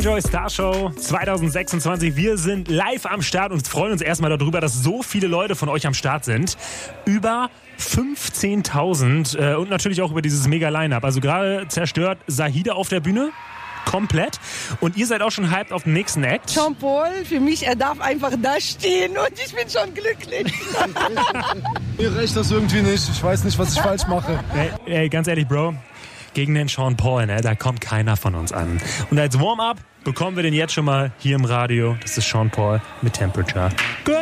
Enjoy Star Show 2026. Wir sind live am Start und freuen uns erstmal darüber, dass so viele Leute von euch am Start sind. Über 15.000 und natürlich auch über dieses Mega-Line-Up. Also gerade zerstört Zahida auf der Bühne. Komplett. Und ihr seid auch schon hyped auf den nächsten Act. Sean Paul, für mich, er darf einfach da stehen und ich bin schon glücklich. Mir reicht das irgendwie nicht. Ich weiß nicht, was ich falsch mache. Ey, ganz ehrlich, Bro. Gegen den Sean Paul, ne, da kommt keiner von uns an. Und als Warm-up bekommen wir den jetzt schon mal hier im Radio. Das ist Sean Paul mit Temperature. Good.